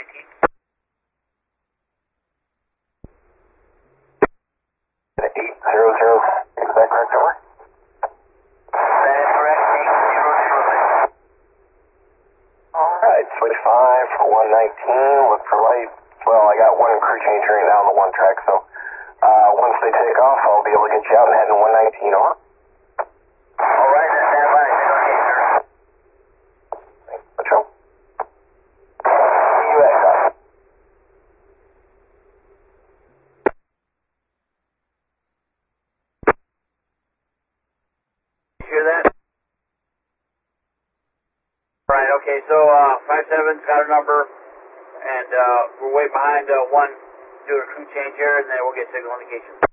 800, is that correct, over? That is correct, 800. Alright, switch 5 for 119, look for light. Well, I got one crew change right now on the one track, so once they take off, I'll be able to get you out and head in 119, over. Alright, then stand by. Okay, sir. Patrol. US out. You hear that? Alright, okay, so 57's got a number, and we're way behind 1 doing a crew change here, and then we'll get signal indication.